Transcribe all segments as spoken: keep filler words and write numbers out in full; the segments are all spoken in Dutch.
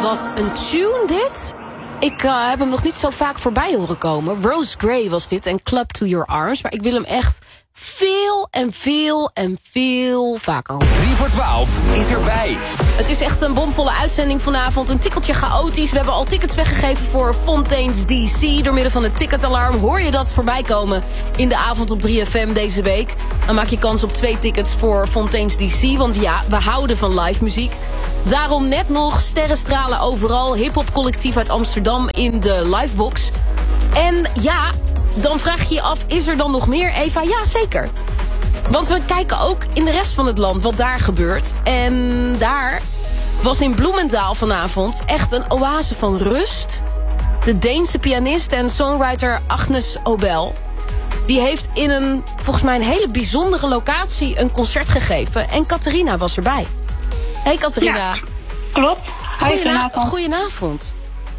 Wat een tune dit. Ik uh, heb hem nog niet zo vaak voorbij horen komen. Rose Gray was dit en Club to Your Arms. Maar ik wil hem echt veel en veel en veel vaker horen. drie voor twaalf is erbij. Het is echt een bomvolle uitzending vanavond. Een tikkeltje chaotisch. We hebben al tickets weggegeven voor Fontaine's D C. Door middel van het ticketalarm hoor je dat voorbij komen in de avond op drie F M deze week. Dan maak je kans op twee tickets voor Fontaine's D C. Want ja, we houden van live muziek. Daarom net nog sterrenstralen overal. Hip-hop collectief uit Amsterdam in de livebox. En ja, dan vraag je je af, is er dan nog meer, Eva? Ja, zeker. Want we kijken ook in de rest van het land wat daar gebeurt. En daar was in Bloemendaal vanavond echt een oase van rust. De Deense pianist en songwriter Agnes Obel, die heeft in een, volgens mij een hele bijzondere locatie een concert gegeven. En Catharina was erbij. Hey Catharina. Ja, klopt. Goedenavond. Goedenavond.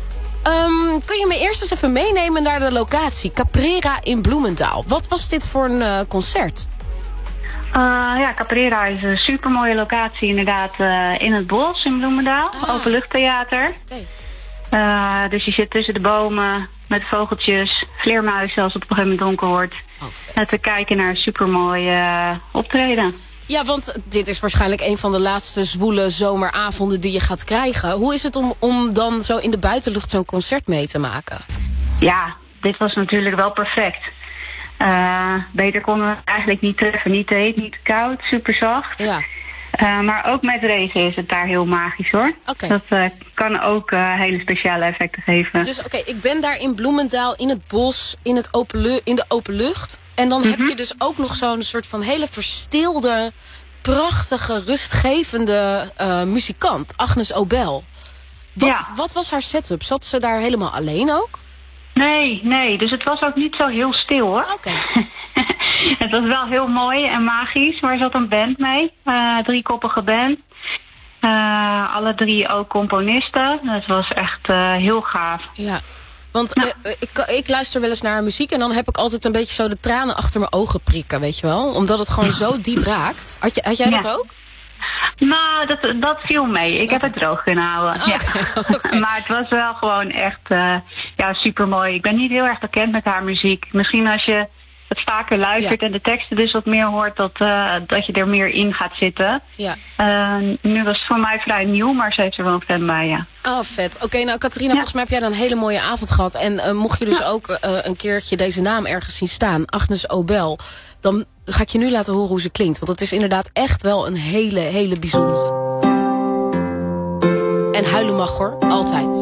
Um, kun je me eerst eens even meenemen naar de locatie? Caprera in Bloemendaal. Wat was dit voor een uh, concert? Uh, ja, Caprera is een supermooie locatie inderdaad uh, in het bos in Bloemendaal. Ah. Openluchttheater. Okay. Uh, dus je zit tussen de bomen met vogeltjes, vleermuizen als het op een gegeven moment donker wordt. Oh, en te kijken naar een supermooi uh, optreden. Ja, want dit is waarschijnlijk een van de laatste zwoele zomeravonden die je gaat krijgen. Hoe is het om, om dan zo in de buitenlucht zo'n concert mee te maken? Ja, dit was natuurlijk wel perfect. Uh, beter konden we eigenlijk niet treffen. Niet te heet, niet te koud, super zacht. Ja. Uh, maar ook met regen is het daar heel magisch hoor. Okay. Dat uh, kan ook uh, hele speciale effecten geven. Dus oké, okay, ik ben daar in Bloemendaal, in het bos, in, het open lu- in de open lucht. En dan mm-hmm. heb je dus ook nog zo'n soort van hele verstilde, prachtige, rustgevende uh, muzikant, Agnes Obel. Wat, ja. wat was haar setup? Zat ze daar helemaal alleen ook? Nee, nee. Dus het was ook niet zo heel stil hoor. Oké. Okay. Het was wel heel mooi en magisch, maar er zat een band mee. Uh, driekoppige band. Uh, alle drie ook componisten. Het was echt uh, heel gaaf. Ja, want nou. uh, ik, ik luister wel eens naar haar muziek en dan heb ik altijd een beetje zo de tranen achter mijn ogen prikken, weet je wel? Omdat het gewoon zo diep raakt. Had, je, had jij ja. dat ook? Nou, dat, dat viel mee. Ik okay. heb het droog kunnen houden. Okay. Ja. Okay. Maar het was wel gewoon echt uh, ja, super mooi. Ik ben niet heel erg bekend met haar muziek. Misschien als je het vaker luistert ja. en de teksten dus wat meer hoort, dat, uh, dat je er meer in gaat zitten. Ja. Uh, nu was het voor mij vrij nieuw, maar ze heeft er wel een fan bij, ja. Oh, vet. Oké, okay, nou Catharina, ja. volgens mij heb jij dan een hele mooie avond gehad. En uh, mocht je dus ja. ook uh, een keertje deze naam ergens zien staan, Agnes Obel, dan ga ik je nu laten horen hoe ze klinkt. Want het is inderdaad echt wel een hele, hele bijzondere. En huilen mag hoor, altijd.